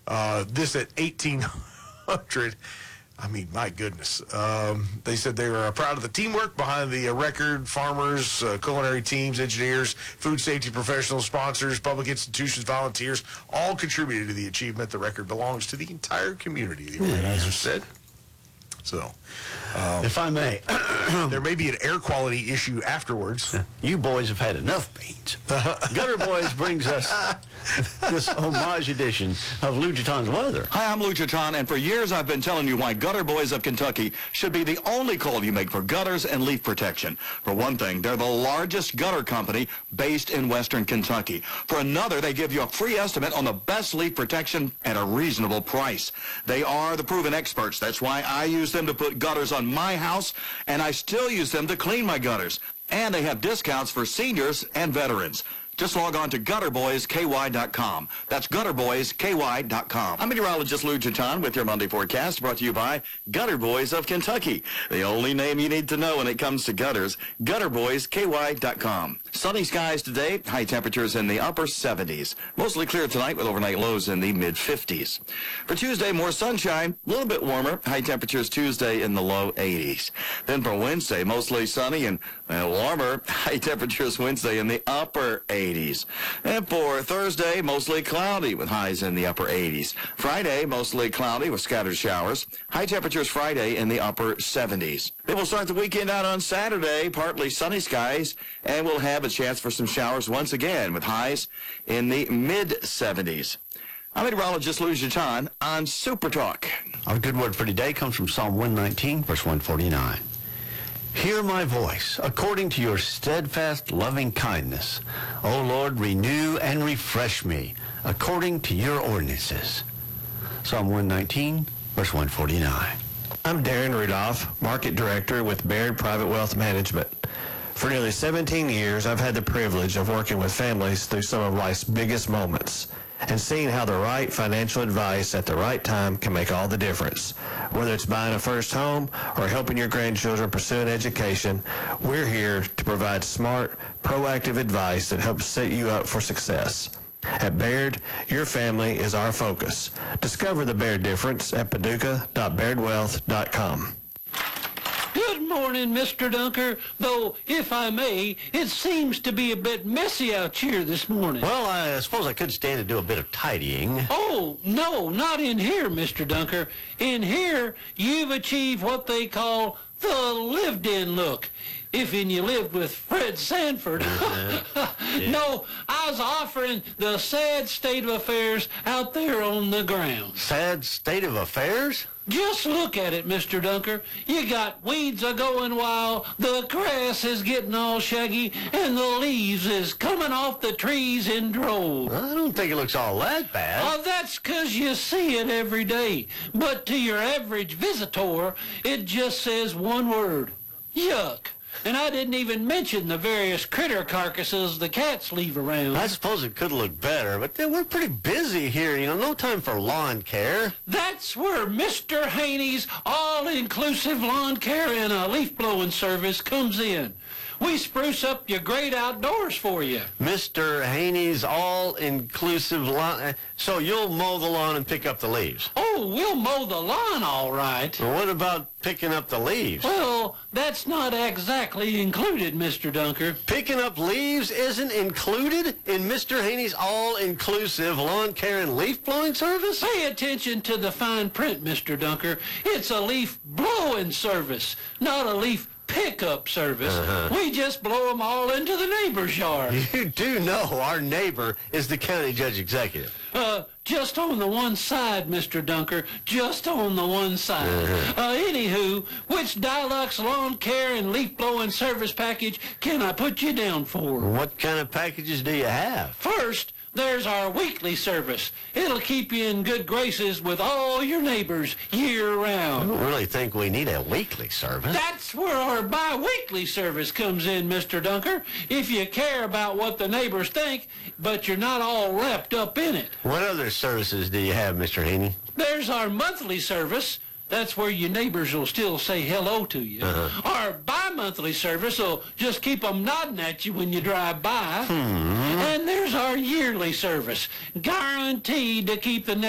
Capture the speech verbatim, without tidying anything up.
Uh, this at eighteen hundred. I mean, my goodness. Um, they said they were uh, proud of the teamwork behind the uh, record. Farmers, uh, culinary teams, engineers, food safety professionals, sponsors, public institutions, volunteers, all contributed to the achievement. The record belongs to the entire community, the organizers said. So, um, if I may, there may be an air quality issue afterwards. You boys have had enough beans. Gutter Boys brings us this homage edition of Lou Jaton's weather. Hi, I'm Lou Jaton, and for years I've been telling you why Gutter Boys of Kentucky should be the only call you make for gutters and leaf protection. For one thing, they're the largest gutter company based in western Kentucky. For another, they give you a free estimate on the best leaf protection at a reasonable price. They are the proven experts. That's why I use them to put gutters on my house, and I still use them to clean my gutters. And they have discounts for seniors and veterans. Just log on to gutter boys K Y dot com. That's gutter boys K Y dot com. I'm meteorologist Lou Jaton with your Monday forecast, brought to you by Gutter Boys of Kentucky. The only name you need to know when it comes to gutters, gutter boys K Y dot com. Sunny skies today, high temperatures in the upper seventies. Mostly clear tonight with overnight lows in the mid fifties. For Tuesday, more sunshine, a little bit warmer. High temperatures Tuesday in the low eighties. Then for Wednesday, mostly sunny and uh, warmer. High temperatures Wednesday in the upper eighties. And for Thursday, mostly cloudy with highs in the upper eighties. Friday, mostly cloudy with scattered showers. High temperatures Friday in the upper seventies. Then we'll start the weekend out on Saturday, partly sunny skies, and we'll have a chance for some showers once again with highs in the mid seventies. I'm meteorologist Lou Jaton on Super Talk. Our good word for today comes from Psalm one nineteen, verse one forty-nine. Hear my voice, according to your steadfast loving kindness. O Lord, renew and refresh me, according to your ordinances. Psalm one nineteen, verse one forty-nine. I'm Darren Rudolph, Market Director with Baird Private Wealth Management. For nearly seventeen years, I've had the privilege of working with families through some of life's biggest moments and seeing how the right financial advice at the right time can make all the difference. Whether it's buying a first home or helping your grandchildren pursue an education, we're here to provide smart, proactive advice that helps set you up for success. At Baird, your family is our focus. Discover the Baird difference at paducah dot baird wealth dot com. Good morning, Mister Dunker. Though, if I may, it seems to be a bit messy out here this morning. Well, I suppose I could stand to do a bit of tidying. Oh, no, not in here, Mister Dunker. In here, you've achieved what they call the lived-in look. If in you lived with Fred Sanford. Uh-huh. Yeah. No, I was offering the sad state of affairs out there on the ground. Sad state of affairs? Just look at it, Mister Dunker. You got weeds a-going wild, the grass is getting all shaggy, and the leaves is coming off the trees in droves. I don't think it looks all that bad. Oh, that's 'cause you see it every day. But to your average visitor, it just says one word, yuck. And I didn't even mention the various critter carcasses the cats leave around. I suppose it could look better, but then we're pretty busy here. You know, no time for lawn care. That's where Mister Haney's all-inclusive lawn care and a leaf-blowing service comes in. We spruce up your great outdoors for you. Mister Haney's all-inclusive lawn. So you'll mow the lawn and pick up the leaves? Oh, we'll mow the lawn all right. Well, what about picking up the leaves? Well, that's not exactly included, Mister Dunker. Picking up leaves isn't included in Mister Haney's all-inclusive lawn care and leaf blowing service? Pay attention to the fine print, Mister Dunker. It's a leaf blowing service, not a leaf pickup service. Uh-huh. We just blow them all into the neighbor's yard. You do know our neighbor is the county judge executive. Uh, just on the one side, Mister Dunker. Just on the one side. Uh-huh. Uh, anywho, which Dilux lawn care and leaf blowing service package can I put you down for? What kind of packages do you have? First, there's our weekly service. It'll keep you in good graces with all your neighbors year-round. I don't really think we need a weekly service. That's where our bi-weekly service comes in, Mister Dunker. If you care about what the neighbors think, but you're not all wrapped up in it. What other services do you have, Mister Haney? There's our monthly service. That's where your neighbors will still say hello to you. Uh-huh. Our bi-monthly service will just keep them nodding at you when you drive by. Hmm. And there's our yearly service, guaranteed to keep the